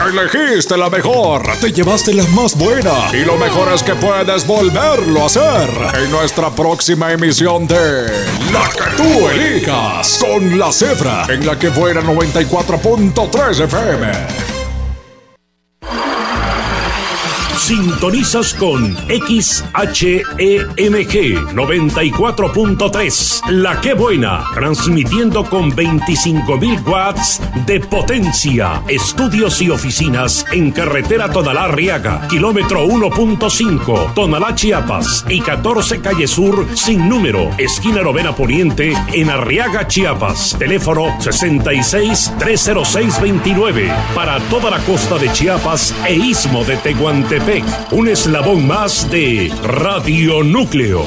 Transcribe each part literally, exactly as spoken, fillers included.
Elegiste la mejor, te llevaste la más buena y lo mejor es que puedes volverlo a hacer en nuestra próxima emisión de La que tú elijas con La Cebra en La que Buena noventa y cuatro punto tres F M. Sintonizas con X H E M G noventa y cuatro punto tres, La que Buena, transmitiendo con veinticinco mil watts de potencia. Estudios y oficinas en carretera Tonalá-Arriaga, kilómetro uno punto cinco, Tonalá, Chiapas, y catorce calle Sur, sin número, esquina Novena Poniente, en Arriaga, Chiapas. Teléfono sesenta y seis, trescientos seis, veintinueve. Para toda la costa de Chiapas e Istmo de Tehuantepec. Un eslabón más de Radio Núcleo.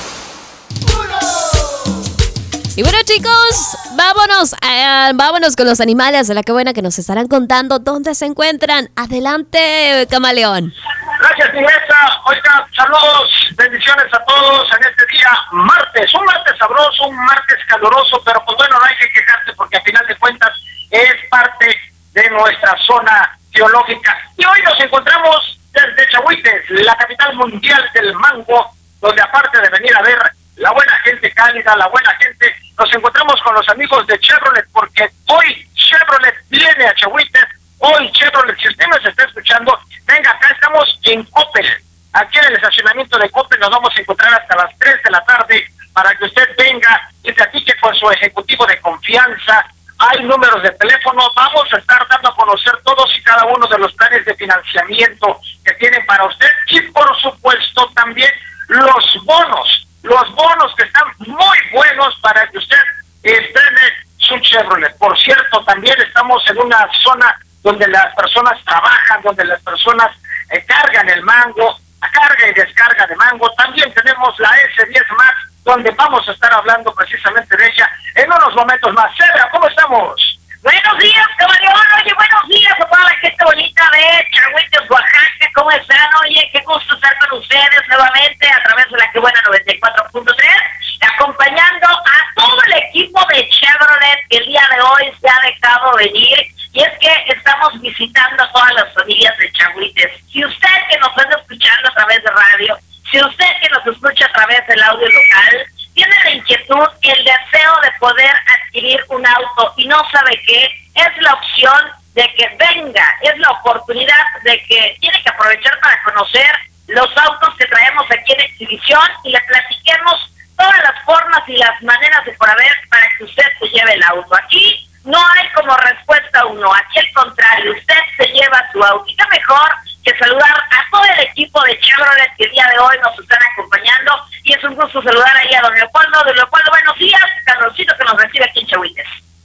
Y bueno, chicos, vámonos, uh, vámonos con los animales de La que Buena que nos estarán contando dónde se encuentran. Adelante, Camaleón. Gracias, Tigresa. Oiga, saludos, bendiciones a todos en este día martes. Un martes sabroso, un martes caluroso, pero pues bueno, no hay que quejarse porque a final de cuentas es parte de nuestra zona geológica. Y hoy nos encontramos desde Chahuites, la capital mundial del mango, donde aparte de venir a ver la buena gente cálida, la buena gente, nos encontramos con los amigos de Chevrolet, porque hoy Chevrolet viene a Chahuites. Hoy Chevrolet, si usted nos está escuchando, venga, acá estamos en Coppel, aquí en el estacionamiento de Coppel. Nos vamos a encontrar hasta las tres de la tarde para que usted venga y platique con su ejecutivo de confianza. Hay números de teléfono, vamos a estar dando a conocer todos y cada uno de los planes de financiamiento que tienen para usted y por supuesto también los bonos, los bonos que están muy buenos para que usted estrene su Chevrolet. Por cierto, también estamos en una zona donde las personas trabajan, donde las personas eh, cargan el mango, carga y descarga de mango. También tenemos la S diez Max, donde vamos a estar hablando precisamente de ella en unos momentos más. Cebra, ¿cómo estamos? Buenos días, caballero. Oye, buenos días a toda la gente bonita de Chahuites, Oaxaca. ¿Cómo están? Oye, qué gusto estar con ustedes nuevamente a través de La que Buena noventa y cuatro punto tres, acompañando a todo el equipo de Chevrolet que el día de hoy se ha dejado venir. Y es que estamos visitando a todas las familias de Chahuites. Si usted que nos está escuchando a través de radio, si usted que nos escucha a través del audio local, tiene la inquietud, el deseo de poder adquirir un auto y no sabe qué, es la opción de que venga, es la oportunidad de que tiene que aprovechar para conocer los autos que traemos aquí en exhibición y le platiquemos todas las formas y las maneras de por haber para que usted se lleve el auto. Aquí no hay como respuesta uno, aquí al contrario, usted se lleva su auto. Y qué mejor que saludar a todo el equipo de Chevrolet que el día de hoy nos están acompañando, y es un gusto saludar ahí a don Leopoldo. Don Leopoldo, buenos días, Carlosito que nos recibe aquí en Chahuites.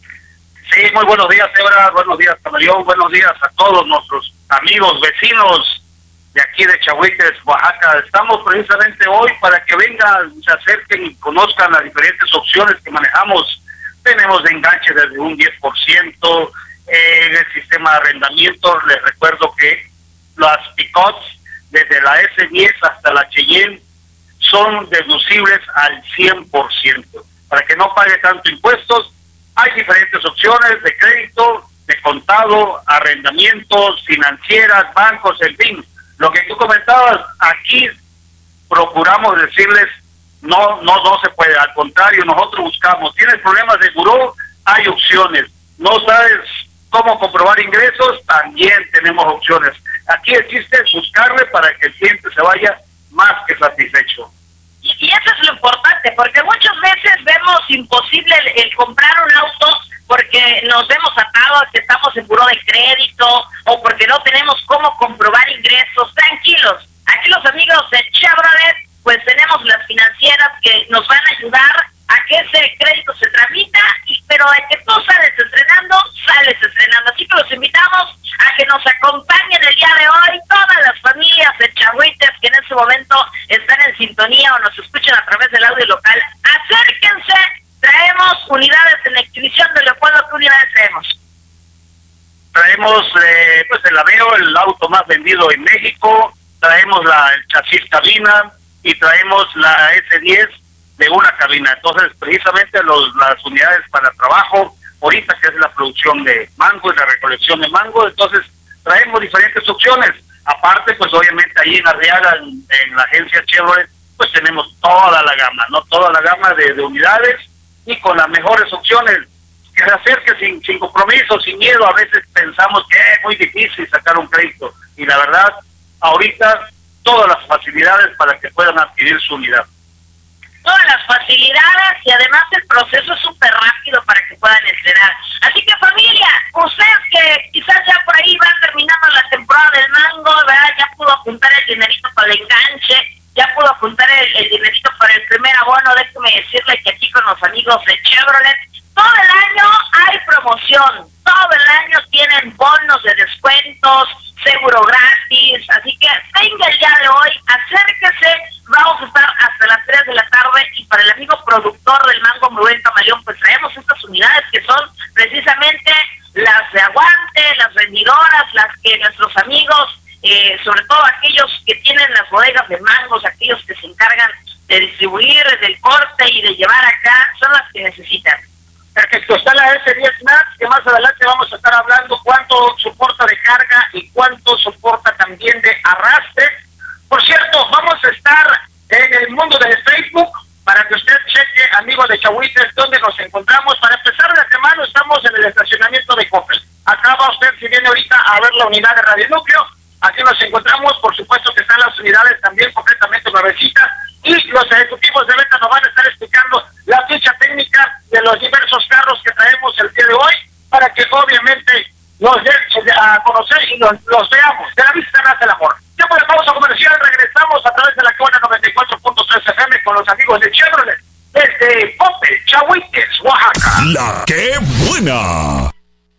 Sí, muy buenos días, Cebra, buenos días, Camaleón, buenos días a todos nuestros amigos, vecinos de aquí de Chahuites, Oaxaca. Estamos precisamente hoy para que vengan, se acerquen y conozcan las diferentes opciones que manejamos. Tenemos de enganche desde un diez por ciento, eh, en el sistema de arrendamiento. Les recuerdo que las pick-ups, desde la S diez hasta la Cheyenne, son deducibles al cien por ciento. Para que no pague tanto impuestos, hay diferentes opciones de crédito, de contado, arrendamientos, financieras, bancos, en fin. Lo que tú comentabas, aquí procuramos decirles, no, no, no se puede. Al contrario, nosotros buscamos. ¿Tienes problemas de buró? Hay opciones. ¿No sabes cómo comprobar ingresos? También tenemos opciones. Aquí el chiste es buscarle para que el cliente se vaya más que satisfecho. Y, y eso es lo importante, porque muchas veces vemos imposible el, el comprar un auto porque nos vemos atados, que estamos en buró de crédito o porque no tenemos cómo comprobar ingresos. Tranquilos, aquí los amigos de Chevrolet, pues tenemos las financieras que nos van a ayudar a que ese crédito se tramita, y, pero de que tú sales estrenando, sales estrenando. Así que los invitamos a que nos acompañen el día de hoy, todas las familias de Chahuites que en este momento están en sintonía o nos escuchan a través del audio local. Acérquense, traemos unidades en exhibición. De Leopoldo, ¿qué unidades traemos? Traemos eh, pues el Aveo, el auto más vendido en México. Traemos la, el chasis cabina y traemos la S diez de una cabina. Entonces, precisamente los, las unidades para trabajo, ahorita que es la producción de mango y la recolección de mango, entonces traemos diferentes opciones. Aparte, pues obviamente ahí en Arriaga, en, en la agencia Chevrolet, pues tenemos toda la gama, ¿no? Toda la gama de, de unidades y con las mejores opciones. Que se acerque sin, sin compromiso, sin miedo. A veces pensamos que es muy difícil sacar un crédito y la verdad, ahorita todas las facilidades para que puedan adquirir su unidad. Todas las facilidades y además el proceso es súper rápido para que puedan estrenar. Así que familia, ustedes que quizás ya por ahí van terminando la temporada del mango, ¿verdad? Ya pudo apuntar el dinerito para el enganche, ya pudo apuntar el, el dinerito para el primer abono. Déjeme decirle que aquí con los amigos de Chevrolet, todo el año hay promoción, todo el año tienen bonos de descuentos, seguro gratis, así que venga el día de hoy, acérquese, vamos a estar hasta las tres de la tarde y para el amigo productor del mango Rubén Camaleón, pues traemos estas unidades que son precisamente las de aguante, las rendidoras, las que nuestros amigos, eh, sobre todo aquellos que tienen las bodegas de mangos, aquellos que se encargan de distribuir, del corte y de llevar acá, son las que necesitan. Perfecto, está la S diez Max, que más adelante vamos a estar hablando cuánto soporta de carga y cuánto soporta también de arrastre. Por cierto, vamos a estar en el mundo del Facebook para que usted cheque, amigo de Chahuites, dónde nos encontramos. Para empezar de antemano, estamos en el estacionamiento de Coppel. Acá va usted, si viene ahorita a ver la unidad de Radio Núcleo, aquí nos encontramos. Por supuesto que están las unidades también completamente nuevecitas y los ejecutivos de venta nos van a estar explicando la ficha técnica de los diversos carros que traemos el día de hoy para que obviamente nos den a conocer y nos, los veamos. De la vista nace el amor. Ya por la pausa comercial regresamos a través de la Cona noventa y cuatro punto tres F M con los amigos de Chevrolet desde Coppel, Chahuites, Oaxaca. La que buena.